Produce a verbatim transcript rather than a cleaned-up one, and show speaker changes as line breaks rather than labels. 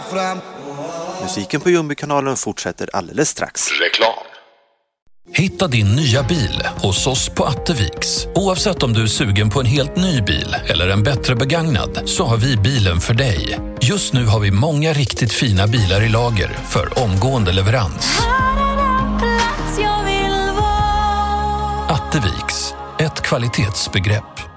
fram.
Musiken på Jumbo-kanalen fortsätter alldeles strax.
Reklam.
Hitta din nya bil hos oss på Atteviks. Oavsett om du är sugen på en helt ny bil eller en bättre begagnad, så har vi bilen för dig. Just nu har vi många riktigt fina bilar i lager för omgående leverans. Atteviks, ett kvalitetsbegrepp.